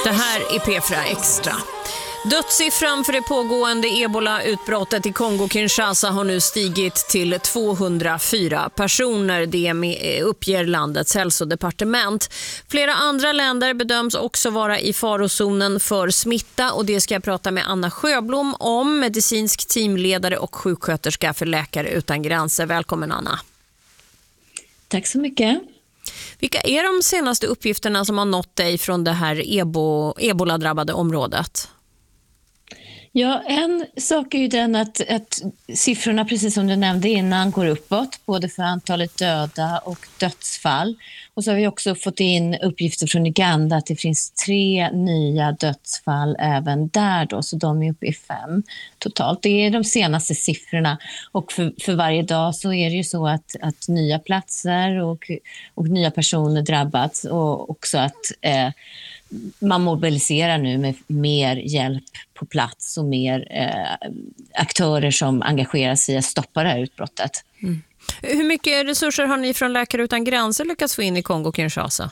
Det här är P4 Extra. Dödssiffran för det pågående Ebola-utbrottet i Kongo-Kinshasa har nu stigit till 204 personer. Det uppger landets hälsodepartement. Flera andra länder bedöms också vara i farozonen för smitta, och det ska jag prata med Anna Sjöblom om, medicinsk teamledare och sjuksköterska för Läkare utan gränser. Välkommen Anna. Tack så mycket. Vilka är de senaste uppgifterna som har nått dig från det här ebola-drabbade området? Ja, en sak är ju den att siffrorna, precis som du nämnde innan, går uppåt, både för antalet döda och dödsfall. Och så har vi också fått in uppgifter från Uganda att det finns 3 nya dödsfall även där då, så de är uppe i 5 totalt. Det är de senaste siffrorna, och för varje dag så är det ju så att nya platser och nya personer drabbats, och också att man mobiliserar nu med mer hjälp på plats och mer aktörer som engagerar sig i att stoppa det här utbrottet. Mm. Hur mycket resurser har ni från Läkare utan gränser lyckats få in i Kongo-Kinshasa?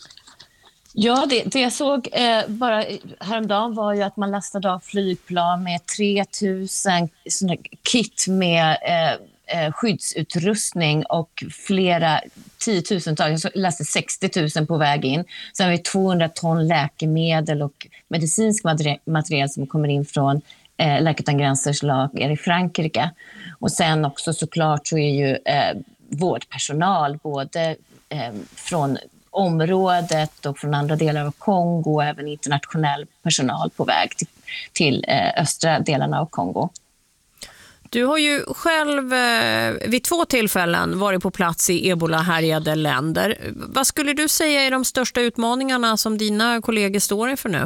Ja, det jag såg bara häromdagen var ju att man lastade av flygplan med 3000 kit med skyddsutrustning och flera 10 000-tals, jag läste 60 000 på väg in. Sen har vi 200 ton läkemedel och medicinsk material som kommer in från Läkare utan gränsers lager i Frankrike. Och sen också såklart så är ju vårdpersonal både från området och från andra delar av Kongo, och även internationell personal på väg till östra delarna av Kongo. Du har ju själv vid 2 tillfällen varit på plats i ebola-härjade länder. Vad skulle du säga är de största utmaningarna som dina kollegor står inför nu?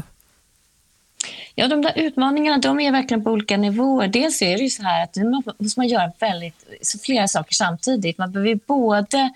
Ja, de där utmaningarna, de är verkligen på olika nivåer. Dels är det ju så här att nu måste man göra flera saker samtidigt. Man behöver både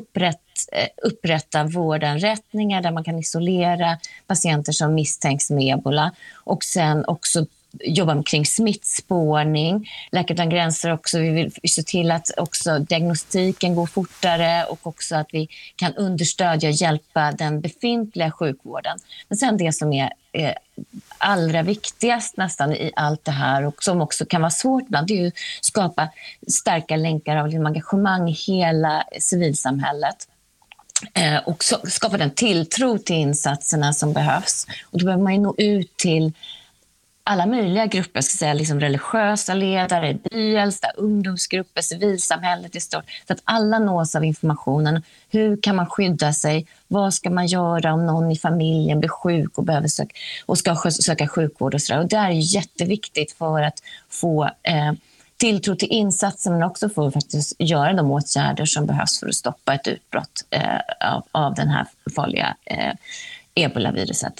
upprätta vårdanrättningar där man kan isolera patienter som misstänks med ebola, och sen också jobba kring smittspårning. Läkare utan gränser också, vi vill se till att också diagnostiken går fortare, och också att vi kan understödja och hjälpa den befintliga sjukvården. Men sen det som är allra viktigast nästan i allt det här, och som också kan vara svårt ibland, det är ju att skapa starka länkar av engagemang i hela civilsamhället. Och skapa den tilltro till insatserna som behövs. Och då behöver man ju nå ut till alla möjliga grupper, ska säga, liksom religiösa ledare, byäldsta, ungdomsgrupper, civilsamhället i stort, så att alla nås av informationen. Hur kan man skydda sig? Vad ska man göra om någon i familjen blir sjuk och behöver ska söka sjukvård och sådär? Och det är jätteviktigt för att få tilltro till insatsen, men också för att faktiskt göra de åtgärder som behövs för att stoppa ett utbrott av den här farliga ebola-viruset.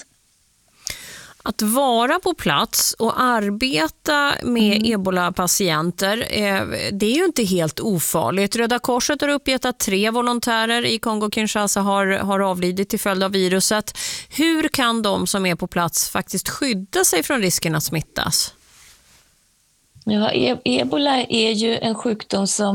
Att vara på plats och arbeta med ebola-patienter, det är ju inte helt ofarligt. Röda Korset har uppgett att 3 volontärer i Kongo-Kinshasa har avlidit till följd av viruset. Hur kan de som är på plats faktiskt skydda sig från risken att smittas? Ja, ebola är ju en sjukdom som